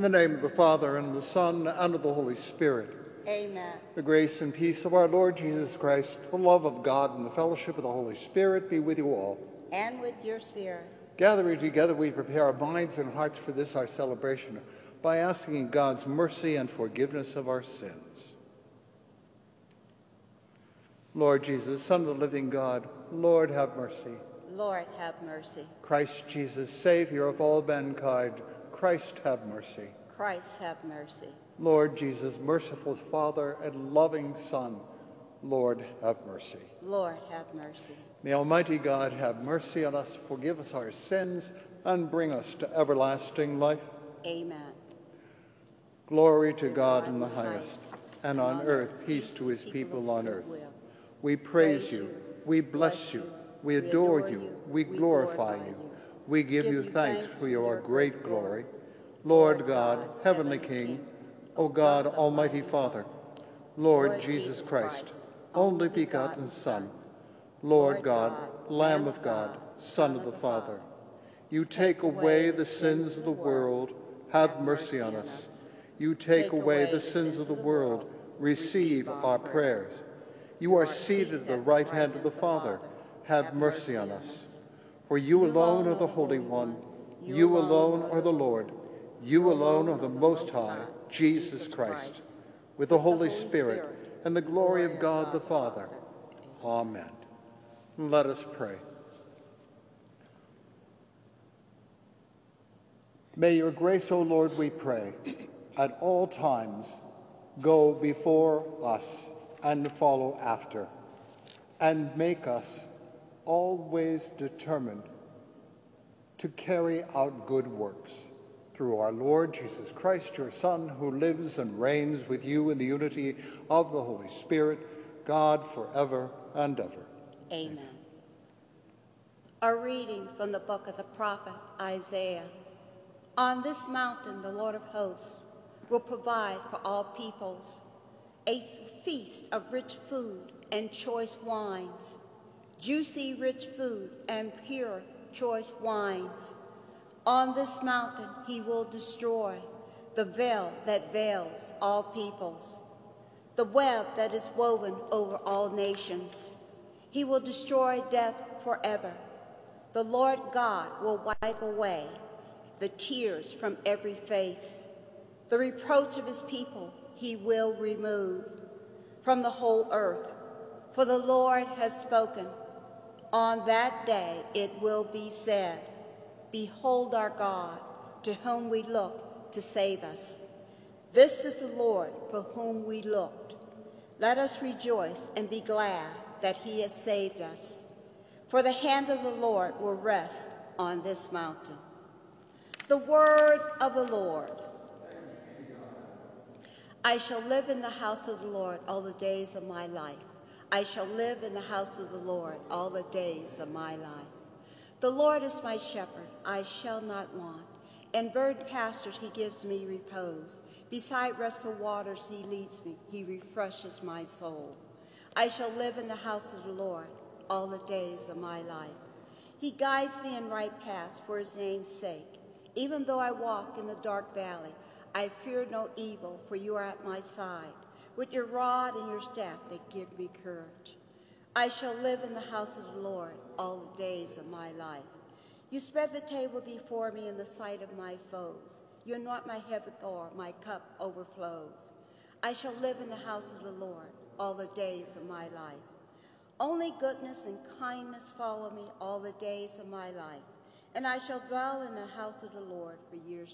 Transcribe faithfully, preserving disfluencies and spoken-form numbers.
the name of the Father, and of the Son, and of the Holy Spirit. Amen. The grace and peace of our Lord Jesus Christ, the love of God, and the fellowship of the Holy Spirit be with you all. And with your spirit. Gathering together, we prepare our minds and hearts for this, our celebration, by asking God's mercy and forgiveness of our sins. Lord Jesus, Son of the living God, Lord, have mercy. Lord, have mercy. Christ Jesus, Savior of all mankind, Christ, have mercy. Christ, have mercy. Lord Jesus, merciful Father and loving Son, Lord, have mercy. Lord, have mercy. May Almighty God have mercy on us, forgive us our sins, and bring us to everlasting life. Amen. Glory to, To God God in the in the highest, highest, and on earth peace to his people on earth. We praise you, we bless you, we adore you, we glorify you. We give you thanks for your great glory. Lord God, heavenly King, O God, almighty Father, Lord Jesus Christ, only begotten Son, Lord God, Lamb of God, Son of the Father, you take away the sins of the world, have mercy on us. You take away the sins of the world, receive our prayers. You are seated at the right hand of the Father, have mercy on us. For you alone are the Holy One, you alone are the Lord, you alone are the Most High, Jesus Christ, with the Holy Spirit and the glory of God the Father. Amen. Let us pray. May your grace, O Lord, we pray, at all times go before us and follow after, and make us always determined to carry out good works. Through our Lord Jesus Christ, your Son, who lives and reigns with you in the unity of the Holy Spirit, God forever and ever. Amen. Amen. A reading from the book of the prophet Isaiah. On this mountain the Lord of hosts will provide for all peoples a feast of rich food and choice wines, juicy rich food and pure choice wines. On this mountain he will destroy the veil that veils all peoples, the web that is woven over all nations. He will destroy death forever. The Lord God will wipe away the tears from every face. The reproach of his people he will remove from the whole earth. For the Lord has spoken. On that day it will be said, behold our God, to whom we look to save us. This is the Lord for whom we looked. Let us rejoice and be glad that he has saved us. For the hand of the Lord will rest on this mountain. The word of the Lord. I shall live in the house of the Lord all the days of my life. I shall live in the house of the Lord all the days of my life. The Lord is my shepherd, I shall not want. In verdant pastures he gives me repose. Beside restful waters he leads me, he refreshes my soul. I shall live in the house of the Lord all the days of my life. He guides me in right paths for his name's sake. Even though I walk in the dark valley, I fear no evil, for you are at my side. With your rod and your staff, they give me courage. I shall live in the house of the Lord all the days of my life. You spread the table before me in the sight of my foes. You anoint my head with oil, my cup overflows. I shall live in the house of the Lord all the days of my life. Only goodness and kindness follow me all the days of my life, and I shall dwell in the house of the Lord for years